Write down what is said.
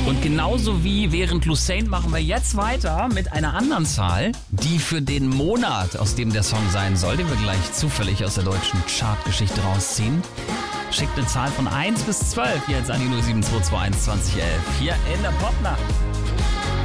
Und genauso wie während Lucerne machen wir jetzt weiter mit einer anderen Zahl, die für den Monat, aus dem der Song sein soll, den wir gleich zufällig aus der deutschen Chartgeschichte rausziehen. Schickt eine Zahl von 1 bis 12 jetzt an die 07221 2011 hier in der Popnacht.